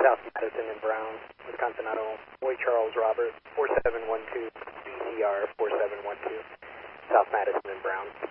South Madison and Brown, Wisconsin Auto, Boy Charles Robert, 4712, BCR 4712, South Madison and Brown.